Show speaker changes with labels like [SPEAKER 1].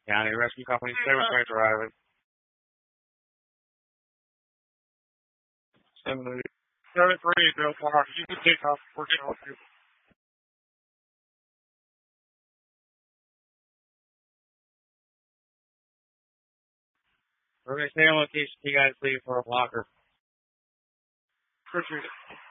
[SPEAKER 1] County Rescue Company, stay with me, driving. 7-3, Bill Park. You can take off. We're getting with you. We're going to stay on location. You guys leave for a blocker. Appreciate it.